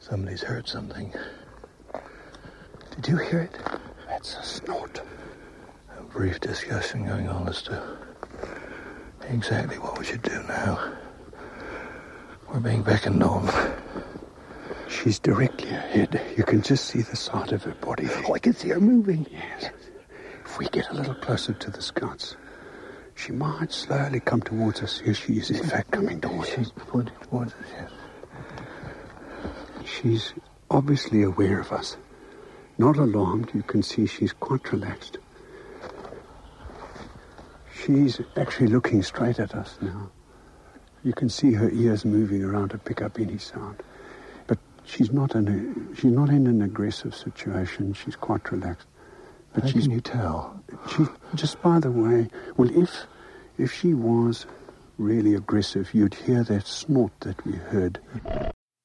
Somebody's heard something. Did you hear it? That's a snort. A brief discussion going on as to exactly what we should do now. We're being beckoned on. She's directly ahead. You can just see the side of her body. Oh, I can see her moving. Yes. If we get a little closer to the scouts, she might slowly come towards us. Here she is, in fact, coming towards us. She's pointing towards us, yes. She's obviously aware of us. Not alarmed. You can see she's quite relaxed. She's actually looking straight at us now. You can see her ears moving around to pick up any sound. But she's not in an aggressive situation. She's quite relaxed. But How can you tell? Just by the way, well, if she was really aggressive, you'd hear that snort that we heard.